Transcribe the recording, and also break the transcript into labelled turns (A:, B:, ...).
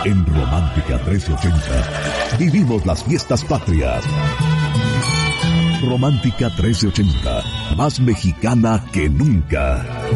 A: En Romántica 1380 vivimos las fiestas patrias. Romántica 1380, más mexicana que nunca.